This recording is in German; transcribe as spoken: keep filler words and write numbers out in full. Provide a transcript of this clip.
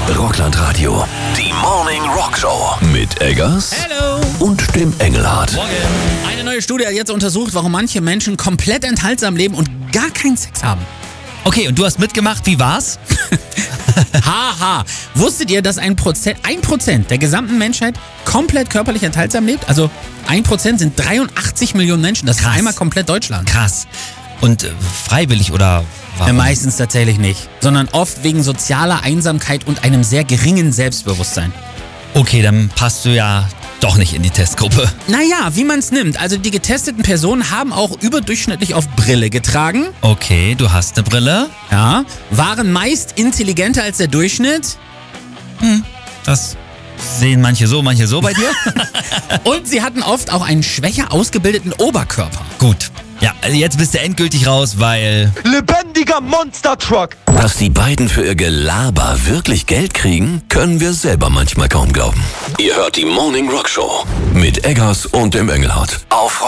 Rockland Radio. Die Morning Rock Show. Mit Eggers. Hello. Und dem Engelhardt. Morgen. Eine neue Studie hat jetzt untersucht, warum manche Menschen komplett enthaltsam leben und gar keinen Sex haben. Okay, und du hast mitgemacht, wie war's? Haha. Wusstet ihr, dass ein Prozent, ein Prozent der gesamten Menschheit komplett körperlich enthaltsam lebt? Also ein Prozent sind dreiundachtzig Millionen Menschen. Das ist Krass. einmal komplett Deutschland. Krass. Und äh, freiwillig oder warum? Ja, meistens tatsächlich nicht, sondern oft wegen sozialer Einsamkeit und einem sehr geringen Selbstbewusstsein. Okay, dann passt du ja doch nicht in die Testgruppe. Naja, wie man es nimmt. Also die getesteten Personen haben auch überdurchschnittlich oft Brille getragen. Okay, du hast eine Brille. Ja, waren meist intelligenter als der Durchschnitt. Das sehen manche so, manche so bei dir. Und sie hatten oft auch einen schwächer ausgebildeten Oberkörper. Gut. Ja, also jetzt bist du endgültig raus, weil... Lebendiger Monster-Truck! Dass die beiden für ihr Gelaber wirklich Geld kriegen, können wir selber manchmal kaum glauben. Ihr hört die Morning Rock Show mit Eggers und dem Engelhardt. Auf